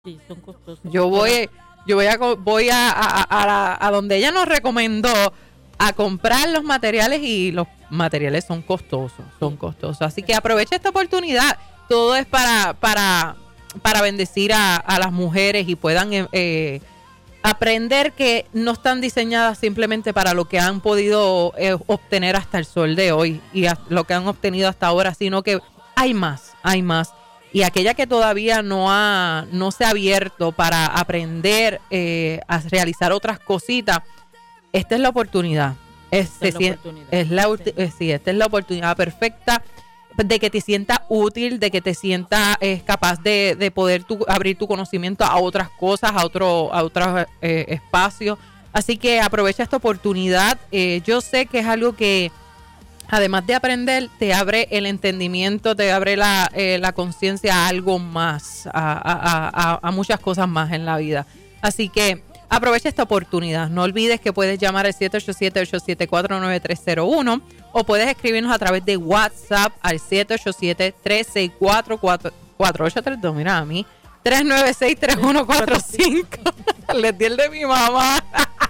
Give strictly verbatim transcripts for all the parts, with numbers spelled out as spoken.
Sí, son costosos. Yo voy, yo voy a voy a, a, a, a, a donde ella nos recomendó a comprar los materiales y los materiales son costosos, son costosos. Así que aprovecha esta oportunidad. Todo es para para para bendecir a, a las mujeres y puedan eh, aprender que no están diseñadas simplemente para lo que han podido eh, obtener hasta el sol de hoy y a, lo que han obtenido hasta ahora, sino que hay más, hay más. Y aquella que todavía no ha no se ha abierto para aprender eh, a realizar otras cositas, esta es la oportunidad. Es, Esta es la si, oportunidad. es la, Sí. eh, sí, esta es la oportunidad perfecta de que te sientas útil, de que te sientas eh, capaz de, de poder tu, abrir tu conocimiento a otras cosas, a otro a otros eh, espacios. Así que aprovecha esta oportunidad. Eh, yo sé que es algo que, además de aprender, te abre el entendimiento, te abre la, eh, la conciencia a algo más, a, a, a, a muchas cosas más en la vida. Así que aprovecha esta oportunidad. No olvides que puedes llamar al siete ocho siete, ocho siete cuatro, nueve tres cero uno o puedes escribirnos a través de WhatsApp al siete ocho siete, tres seis cuatro, cuatro ocho tres dos. Mira a mí. tres nueve seis, tres uno cuatro cinco. Les di el de mi mamá.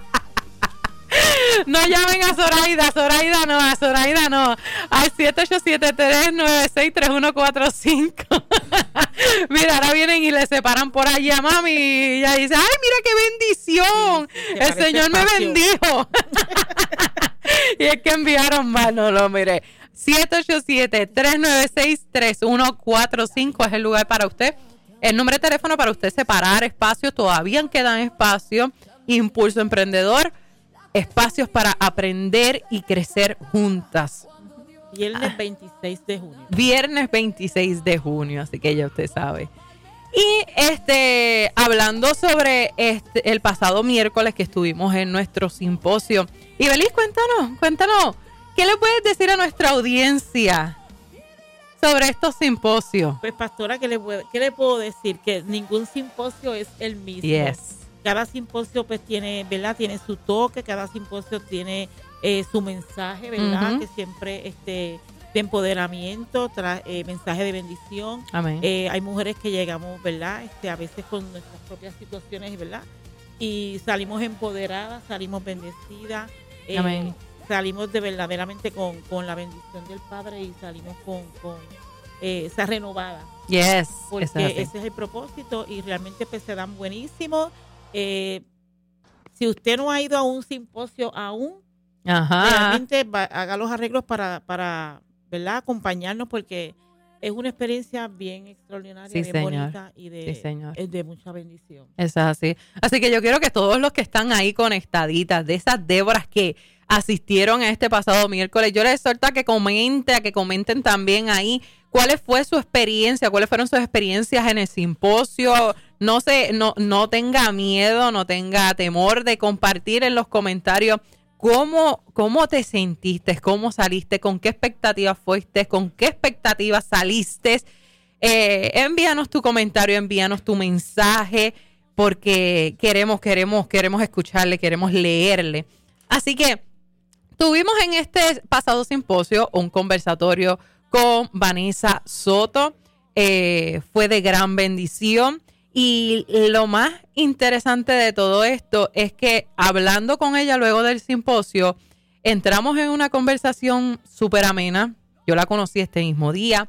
No llamen a Zoraida, Zoraida no, a Zoraida no, al siete ocho siete, tres nueve seis, tres uno cuatro cinco. Mira, ahora vienen y le separan por allí a mami y ella dice, ay, mira qué bendición, Sí, el Señor me espacio. bendijo. Y es que enviaron mal, no lo mire. siete ocho siete, tres nueve seis, tres uno cuatro cinco es el lugar para usted. El número de teléfono para usted separar espacios, todavía quedan espacios. Impulso Emprendedor, espacios para aprender y crecer juntas. Viernes veintiséis de junio. Viernes veintiséis de junio, así que ya usted sabe. Y este, hablando sobre este, el pasado miércoles que estuvimos en nuestro simposio. Ibeliz, cuéntanos, cuéntanos, ¿qué le puedes decir a nuestra audiencia sobre estos simposios? Pues, pastora, ¿qué le, puedo, ¿qué le puedo decir? Que ningún simposio es el mismo. Yes. Cada simposio pues tiene, ¿verdad? Tiene su toque, cada simposio tiene eh, su mensaje, ¿verdad? Uh-huh. Que siempre este de empoderamiento, tra- eh, mensaje de bendición. Amén. Eh, hay mujeres que llegamos, ¿verdad? Este, a veces con nuestras propias situaciones, ¿verdad? Y salimos empoderadas, salimos bendecidas. Eh, Amén. Salimos de verdaderamente con, con la bendición del Padre y salimos con, con eh, esa renovada. Yes. Porque es así. ese es el propósito y realmente pues se dan buenísimos. Eh, si usted no ha ido a un simposio aún, Ajá. realmente va, haga los arreglos para, para ¿verdad? Acompañarnos porque es una experiencia bien extraordinaria, Sí, bien señor. bonita y de, Sí, señor. es de mucha bendición. Eso es así. Así que yo quiero que todos los que están ahí conectaditas, de esas Déboras que asistieron a este pasado miércoles, yo les exhorto a que comenten, a que comenten también ahí cuál fue su experiencia, cuáles fueron sus experiencias en el simposio. No se, no, no tenga miedo, no tenga temor de compartir en los comentarios cómo, cómo te sentiste, cómo saliste, con qué expectativas fuiste, con qué expectativas saliste. Eh, envíanos tu comentario, envíanos tu mensaje, porque queremos, queremos, queremos escucharle, queremos leerle. Así que tuvimos en este pasado simposio un conversatorio con Vanessa Soto. Eh, fue de gran bendición. Y lo más interesante de todo esto es que hablando con ella luego del simposio, entramos en una conversación súper amena. Yo la conocí este mismo día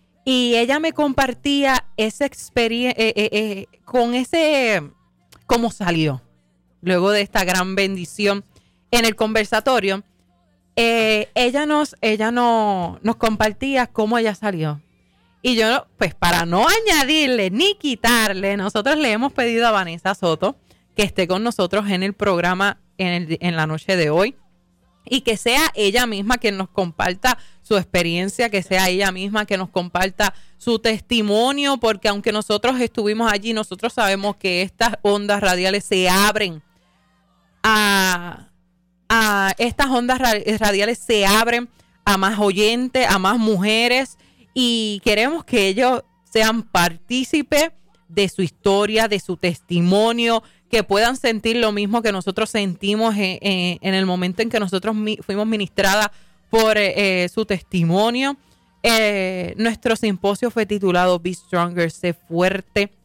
y ella me compartía esa experiencia, eh, eh, eh, con ese, cómo salió luego de esta gran bendición en el conversatorio. Eh, ella nos, ella no, nos compartía cómo ella salió. Y yo, pues para no añadirle ni quitarle, nosotros le hemos pedido a Vanessa Soto que esté con nosotros en el programa en, el, en la noche de hoy y que sea ella misma quien nos comparta su experiencia, que sea ella misma que nos comparta su testimonio, porque aunque nosotros estuvimos allí, nosotros sabemos que estas ondas radiales se abren a, a estas ondas radiales se abren a más oyentes, a más mujeres. Y queremos que ellos sean partícipes de su historia, de su testimonio, que puedan sentir lo mismo que nosotros sentimos en, en, en el momento en que nosotros mi, fuimos ministradas por eh, su testimonio. Eh, nuestro simposio fue titulado Be Stronger, Sé Fuerte.